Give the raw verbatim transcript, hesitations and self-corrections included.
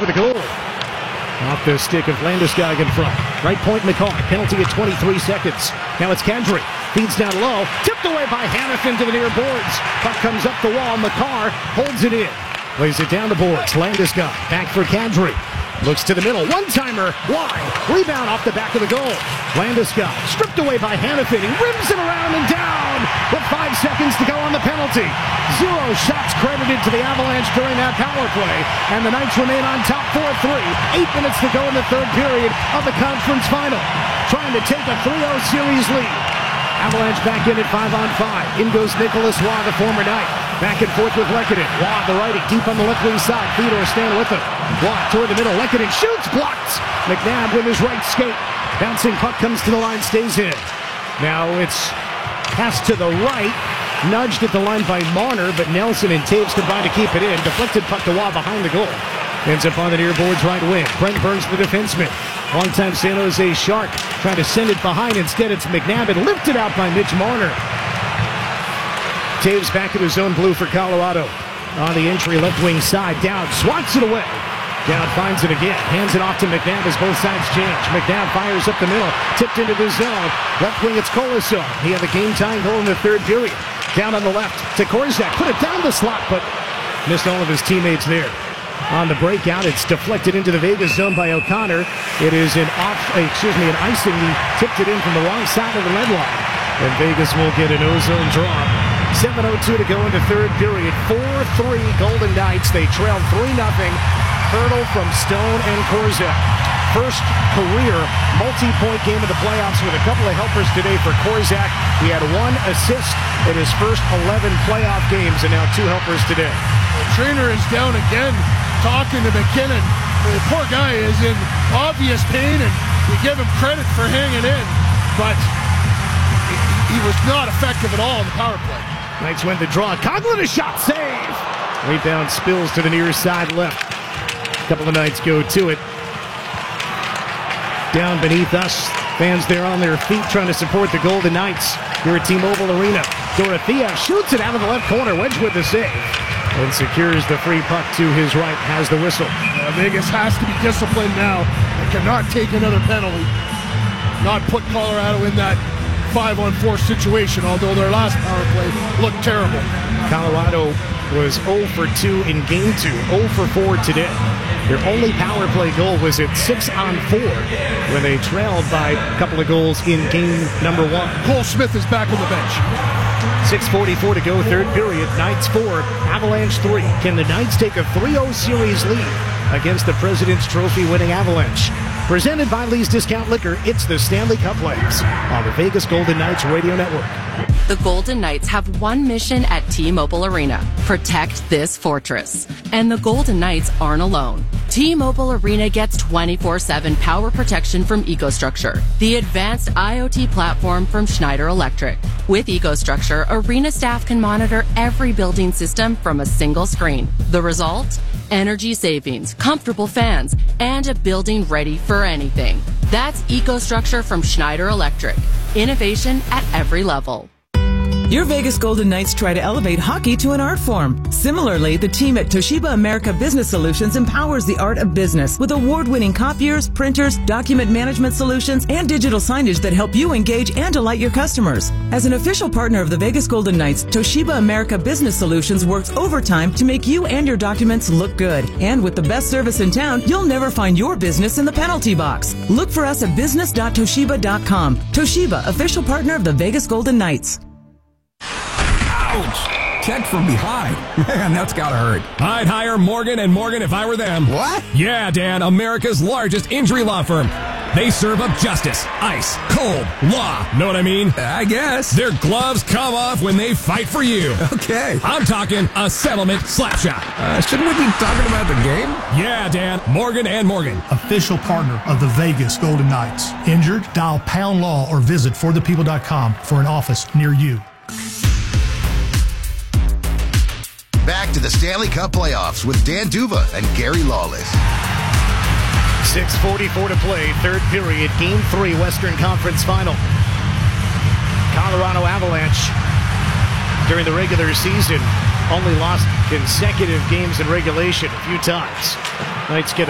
over the goal. Off the stick of Landeskog in front. Right point McCarr. Penalty at twenty-three seconds. Now it's Kadri. Feeds down low. Tipped away by Hanifin to the near boards. Puck comes up the wall. McCarr holds it in. Plays it down the boards. Landeskog back for Kadri. Looks to the middle. One-timer. Wide. Rebound off the back of the goal. Landeskog stripped away by Hanifin. He rims it around and down with five seconds to go on the penalty. Zero shots credited to the Avalanche during that power play. And the Knights remain on top four three. Eight minutes to go in the third period of the conference final. Trying to take a three oh series lead. Avalanche back in at five on five. In goes Nicholas Waugh, the former Knight. Back and forth with Lehkonen. Waugh, the righty, deep on the left wing side. Theodore staying with him. Waugh toward the middle. Lehkonen shoots, blocked. McNabb with his right skate. Bouncing puck comes to the line, stays in. Now it's passed to the right. Nudged at the line by Marner, but Nelson and Taves combined to keep it in. Deflected puck to Waugh behind the goal. Ends up on the near boards right wing. Brent Burns, the defenseman. Longtime San Jose Shark trying to send it behind. Instead, it's McNabb and lifted out by Mitch Marner. Taves back in his own blue for Colorado. On the entry left wing side. Down, swats it away. Down finds it again. Hands it off to McNabb as both sides change. McNabb fires up the middle. Tipped into the zone. Left wing, it's Kolesar. He had the game-tying goal in the third period. Down on the left to Korczak. Put it down the slot, but missed all of his teammates there. On the breakout, it's deflected into the Vegas zone by O'Connor. It is an off, excuse me, an icing. He tipped it in from the wrong side of the red line. And Vegas will get an ozone draw. seven oh two to go in the third period. four three Golden Knights. They trail three nothing. Hurdle from Stone and Korczak. First career multi-point game of the playoffs with a couple of helpers today for Korczak. He had one assist in his first eleven playoff games, and now two helpers today. The trainer is down again, talking to McKinnon. The poor guy is in obvious pain, and we give him credit for hanging in, but he was not effective at all in the power play. Knights win the draw. Coghlan, a shot, save! Rebound spills to the near side left. A couple of Knights go to it. Down beneath us. Fans there on their feet trying to support the Golden Knights here at T-Mobile Arena. Dorothea shoots it out of the left corner. Wedgwood the save. And secures the free puck to his right. Has the whistle. Uh, Vegas has to be disciplined now. They cannot take another penalty. Not put Colorado in that five on four situation, although their last power play looked terrible. Colorado was oh for two in game two. oh for four today. Their only power play goal was at six on four when they trailed by a couple of goals in game number one. Cole Smith is back on the bench. six forty-four to go, third period. Knights four, Avalanche three. Can the Knights take a three oh series lead against the President's Trophy winning Avalanche? Presented by Lee's Discount Liquor, it's the Stanley Cup Playoffs on the Vegas Golden Knights Radio Network. The Golden Knights have one mission at T-Mobile Arena: protect this fortress. And the Golden Knights aren't alone. T-Mobile Arena gets twenty-four seven power protection from EcoStruxure, the advanced IoT platform from Schneider Electric. With EcoStruxure, Arena staff can monitor every building system from a single screen. The result? Energy savings, comfortable fans, and a building ready for anything. That's EcoStruxure from Schneider Electric. Innovation at every level. Your Vegas Golden Knights try to elevate hockey to an art form. Similarly, the team at Toshiba America Business Solutions empowers the art of business with award-winning copiers, printers, document management solutions, and digital signage that help you engage and delight your customers. As an official partner of the Vegas Golden Knights, Toshiba America Business Solutions works overtime to make you and your documents look good. And with the best service in town, you'll never find your business in the penalty box. Look for us at business dot toshiba dot com. Toshiba, official partner of the Vegas Golden Knights. Ouch! Checked from behind. Man, that's gotta hurt. I'd hire Morgan and Morgan if I were them. What? Yeah, Dan, America's largest injury law firm. They serve up justice, ice, cold, law. Know what I mean? I guess. Their gloves come off when they fight for you. Okay. I'm talking a settlement slap shot. Uh, shouldn't we be talking about the game? Yeah, Dan, Morgan and Morgan. Official partner of the Vegas Golden Knights. Injured? Dial pound law or visit for the people dot com for an office near you. Back to the Stanley Cup Playoffs with Dan Duva and Gary Lawless. six forty-four to play, third period, Game three, Western Conference Final. Colorado Avalanche, during the regular season, only lost consecutive games in regulation a few times. Knights get